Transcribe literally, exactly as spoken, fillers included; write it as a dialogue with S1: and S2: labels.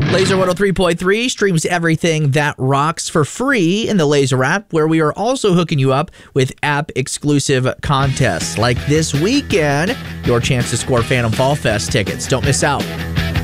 S1: Laser one oh three point three streams everything that rocks for free in the Laser app, where we are also hooking you up with app-exclusive contests. Like this weekend, your chance to score Phantom Fall Fest tickets. Don't miss out.